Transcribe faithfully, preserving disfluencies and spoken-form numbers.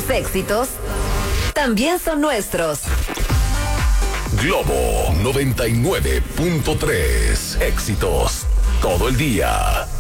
éxitos también son nuestros. Globo noventa y nueve punto tres. Éxitos todo el día.